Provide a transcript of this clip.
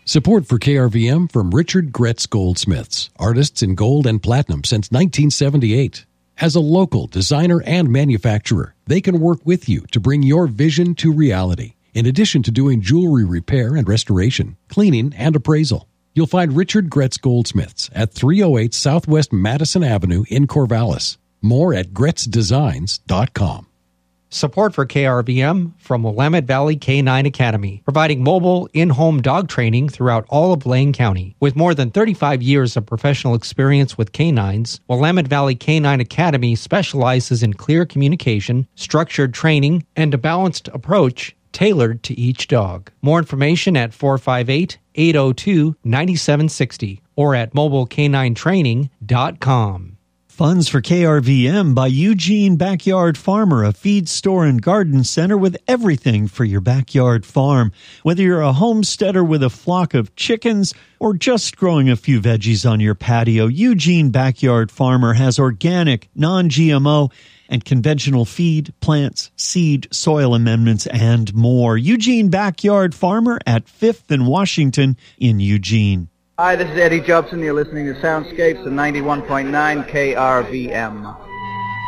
Support for KRVM from Richard Gretz Goldsmiths, artists in gold and platinum since 1978. As a local designer and manufacturer, they can work with you to bring your vision to reality, in addition to doing jewelry repair and restoration, cleaning, and appraisal. You'll find Richard Gretz Goldsmiths at 308 Southwest Madison Avenue in Corvallis. More at GretzDesigns.com. Support for KRVM from Willamette Valley K9 Academy, providing mobile, in-home dog training throughout all of Lane County. With more than 35 years of professional experience with canines, Willamette Valley K9 Academy specializes in clear communication, structured training, and a balanced approach tailored to each dog. More information at 458-802-9760 or at mobileK9training.com. Funds for KRVM by Eugene Backyard Farmer, a feed store and garden center with everything for your backyard farm. Whether you're a homesteader with a flock of chickens or just growing a few veggies on your patio, Eugene Backyard Farmer has organic, non-GMO, and conventional feed, plants, seed, soil amendments, and more. Eugene Backyard Farmer at 5th and Washington in Eugene. Hi, this is Eddie Jobson. You're listening to Soundscapes of 91.9 KRVM.